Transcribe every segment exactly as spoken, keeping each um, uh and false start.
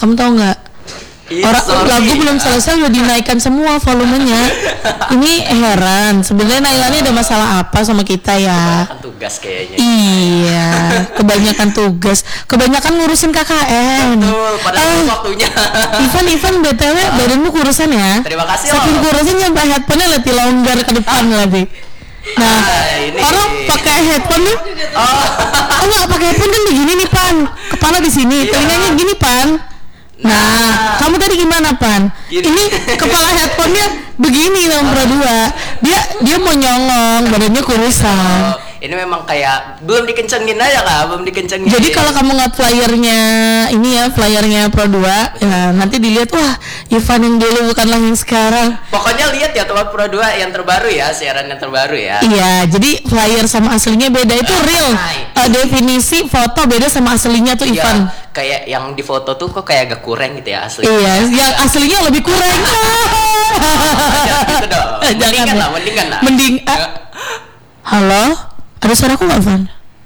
Kamu tahu nggak? Orang sorry. Lagu belum selesai udah dinaikkan semua volumenya. Ini heran. Sebenarnya nailannya ada masalah apa sama kita ya? Kebanyakan tugas kayaknya. Iya, kebanyakan tugas. Kebanyakan ngurusin K K N. Betul, padahal eh, waktunya. Ivan, Ivan B T W badanmu kurusan ya? Terima kasih. Saking kurusan sampai headphone-nya letih longgar ke depan lagi. Nah, ah, ini. Orang pakai headphone nih. Oh, oh nggak pakai headphone kan begini nih Pan. Kepala di sini, telinganya gini Pan. Nah, nah, kamu tadi gimana Pan? Gini. Ini kepala headphone-nya begini nomor dua. Dia dia mau nyolong, badannya kurusan. Oh, ini memang kayak belum dikencengin aja kak, belum dikencengin. Jadi kalau kamu ngeliat flyernya ini ya, flyernya Pro dua, ya nanti dilihat wah, Ivan yang dulu bukanlah yang sekarang. Pokoknya lihat ya Teman Pro dua yang terbaru ya, siaran yang terbaru ya. Iya, jadi flyer sama aslinya beda, itu real. Uh, definisi foto beda sama aslinya tuh Ivan. Ya, kayak yang di foto tuh kok kayak agak kurang gitu ya asli. Iya, yang aslinya lebih kurang. Jangan gitu dong. Mendingan lah, mendingan lah. Mending. Uh, halo, ada suaraku nggak Van?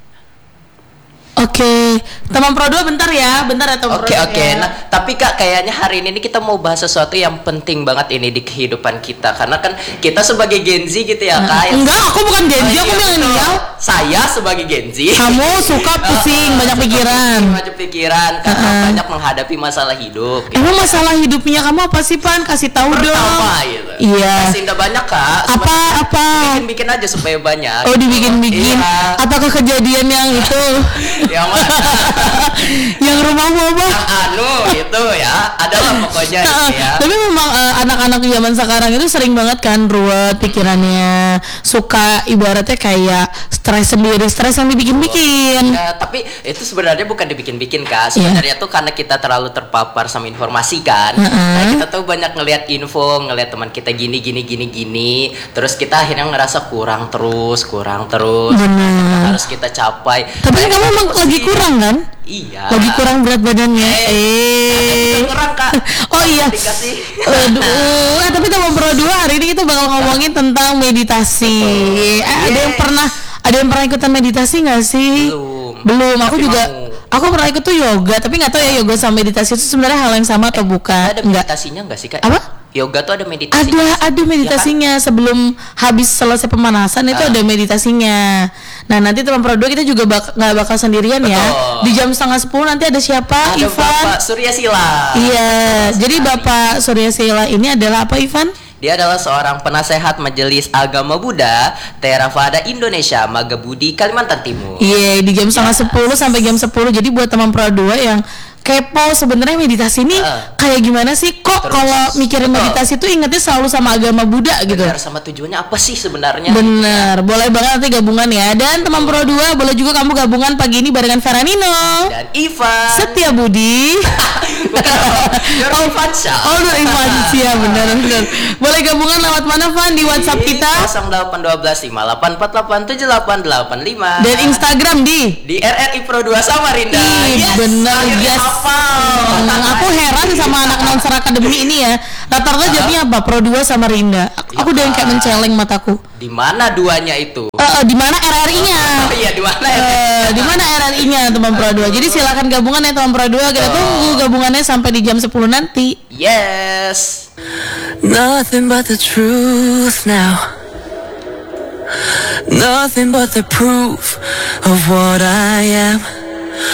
Oke, okay. Teman Pro dua bentar ya, bentar ya Teman Oke Pro oke. Okay. Nah, tapi Kak kayaknya hari ini kita mau bahas sesuatu yang penting banget ini di kehidupan kita, karena kan kita sebagai Gen Z gitu ya Kak. Enggak, aku bukan Gen Z, oh, aku milenial. Saya sebagai Gen Z. Kamu suka pusing, banyak pikiran. Banyak pikiran karena uh-huh. banyak menghadapi masalah hidup. Gitu. Emang masalah hidupnya kamu apa sih Pan? Kasih tahu dong. Pertama gitu. Iya. Kasih banyak Kak. Apa apa? Bikin-bikin aja supaya banyak. Oh dibikin-bikin. Iya. Apakah kejadian yang itu? Yang mana? Yang rumah mama. Yang anu itu ya. Adalah pokoknya nah, gitu ya. Tapi memang uh, anak-anak zaman sekarang itu sering banget kan ruwet pikirannya. Suka ibaratnya kayak stres sendiri, stres yang dibikin-bikin. Oh, ya, tapi itu sebenarnya bukan dibikin-bikin Kak. Sebenarnya yeah. tuh karena kita terlalu terpapar sama informasi kan. Uh-uh. Nah, kita tuh banyak ngelihat info, ngelihat teman kita gini gini gini gini. Terus kita akhirnya ngerasa kurang terus, kurang terus. Benar. Harus kita capai. Tapi nah, kamu emang lagi kurang kan? Iya. Lagi kurang berat badannya. Eh. eh. Kurang Kak. Oh iya. Aduh. Nah, tapi Teman Pro dua hari ini kita bakal ngomongin tentang meditasi. Eh, yes. Ada yang pernah ada yang pernah ikutan meditasi nggak sih? Belum. Belum. Aku tapi juga. mau. Aku pernah ikut tuh yoga, tapi nggak tahu ya yoga sama meditasi itu sebenarnya hal yang sama atau bukan? Ada meditasinya nggak sih Kak? Apa? Yoga tuh ada meditasinya. Ada, ada meditasinya. Ya kan? Sebelum habis selesai pemanasan itu uh. ada meditasinya. Nah nanti Teman Pro dua kita juga bak- nggak bakal sendirian. Betul. Ya. Di jam setengah sepuluh nanti ada siapa? Ada Ivan. Bapak Surya Sila. Iya. Jadi Bapak Surya Sila ini adalah apa Ivan? Dia adalah seorang penasehat Majelis Agama Buddha Theravada Indonesia Magabudi Kalimantan Timur. Iya, di jam setengah sepuluh sampai jam sepuluh. Jadi buat Teman Pro dua yang kepo sebenarnya meditasi ini uh, kayak gimana sih? Kok kalau mikirin meditasi tuh ingetnya selalu sama agama Buddha gitu. Benar, sama tujuannya apa sih sebenarnya? Bener, boleh banget nanti gabungan ya. Dan Teman Pro dua boleh juga kamu gabungan pagi ini barengan Feranino dan Ivan Setia Budi. Bukan Nur Ivan Syah. Oh Nur Ivan Syah, bener bener. Boleh gabungan lewat mana Van? Di WhatsApp kita nol delapan satu dua lima delapan empat delapan tujuh delapan delapan lima. Dan Instagram di di R R I Pro dua Samarinda. Ih, yes, bener yes. Hmm, aku heran sama anak Announcer Academy ini ya. Rata-rata uh, jadinya apa? Pro dua Samarinda. Aku udah yang kayak menceleng mataku. Di mana duanya itu? Uh, uh, di mana R R I-nya? Oh iya, di mana? Uh, di mana R R I-nya Teman Pro dua. Jadi silakan gabungan ya Teman Pro dua. Kita tunggu gabungannya sampai di jam sepuluh nanti. Yes. Nothing but the truth now. Nothing but the proof of what I am.